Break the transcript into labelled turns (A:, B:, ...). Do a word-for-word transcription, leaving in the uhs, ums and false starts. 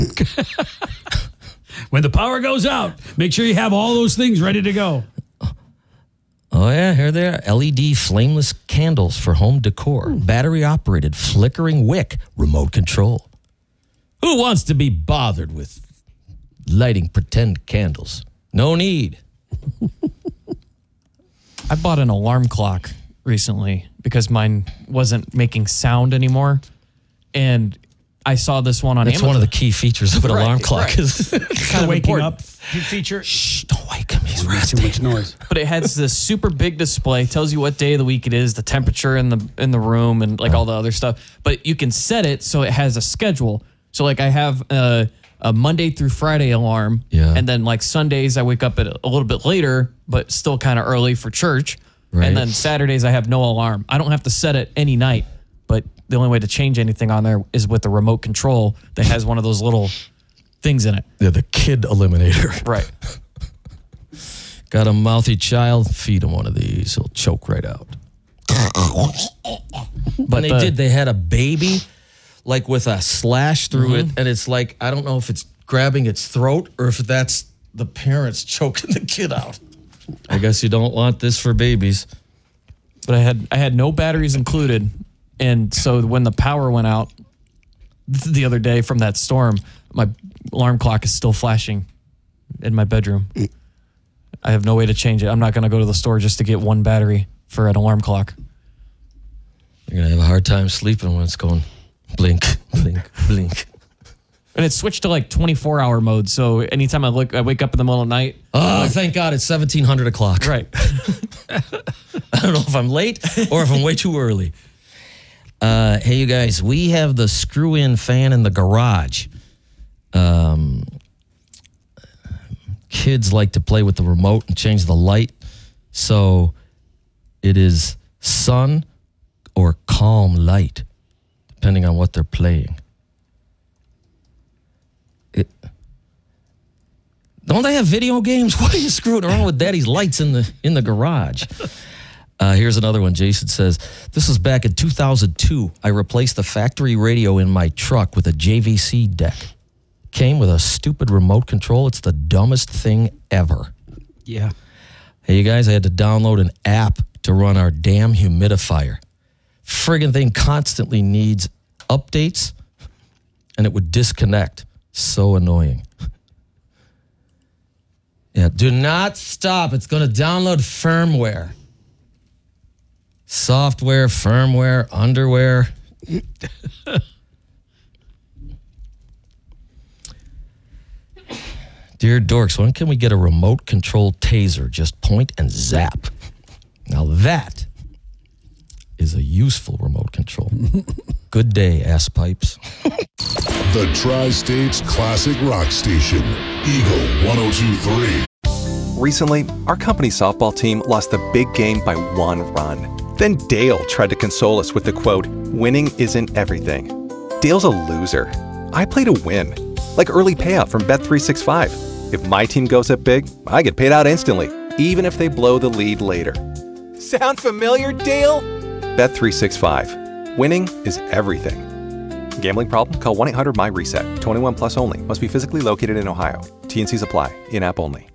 A: When the power goes out, make sure you have all those things ready to go.
B: Oh, yeah, here they are. L E D flameless candles for home decor. Battery-operated flickering wick remote control. Who wants to be bothered with lighting pretend candles? No need.
C: I bought an alarm clock recently because mine wasn't making sound anymore. And I saw this one on
B: That's
C: Amazon.
B: one of the key features of an
C: Right,
B: alarm clock.
C: right.
B: Is
A: Kind of waking
C: important.
A: up feature.
B: Shh, don't wake him. He's
A: Too
B: resting.
A: much noise.
C: But it has this super big display, tells you what day of the week it is, the temperature in the in the room, and like all the other stuff. But you can set it so it has a schedule. So like I have a, a Monday through Friday alarm,
B: Yeah.
C: and then like Sundays I wake up at a little bit later, but still kind of early for church.
B: Right.
C: And then Saturdays I have no alarm. I don't have to set it any night, but the only way to change anything on there is with the remote control that has one of those little things in it.
B: They're the kid eliminator.
C: Right.
B: Got a mouthy child? Feed him one of these. He'll choke right out. But they
C: the-
B: did. They had a baby, like with a slash through it, and it's like, I don't know if it's grabbing its throat or if that's the parents choking the kid out. I guess you don't want this for babies.
C: But I had I had no batteries included, and so when the power went out the other day from that storm, my alarm clock is still flashing in my bedroom. I have no way to change it. I'm not going to go to the store just to get one battery for an alarm clock.
B: You're going to have a hard time sleeping when it's going blink, blink, blink.
C: And it's switched to like twenty-four hour mode, so anytime I look, I wake up in the middle of the night.
B: Oh, thank God it's seventeen hundred o'clock.
C: Right.
B: I don't know if I'm late or if I'm way too early. Uh, hey, you guys, we have the screw-in fan in the garage. Um, kids like to play with the remote and change the light. So it is sun or calm light, depending on what they're playing. It, don't they have video games? Why are you screwing around with daddy's lights in the in the garage? Uh, here's another one. Jason says, this was back in two thousand two. I replaced the factory radio in my truck with a J V C deck. Came with a stupid remote control. It's the dumbest thing ever.
A: Yeah.
B: Hey, you guys, I had to download an app to run our damn humidifier. Friggin' thing constantly needs updates, and it would disconnect. So annoying. Yeah, do not stop. It's going to download firmware. Software, firmware, underwear. Dear Dorks, when can we get a remote control taser? Just point and zap. Now that is a useful remote control. Good day, ass pipes.
D: The Tri-States Classic Rock Station, Eagle one oh two point three.
E: Recently, our company softball team lost the big game by one run. Then Dale tried to console us with the quote, winning isn't everything. Dale's a loser. I play to win. Like early payout from Bet three sixty-five. If my team goes up big, I get paid out instantly, even if they blow the lead later. Sound familiar, Dale? Bet three sixty-five. Winning is everything. Gambling problem? Call one eight hundred M Y RESET. twenty-one plus only. Must be physically located in Ohio. T N Cs apply. In-app only.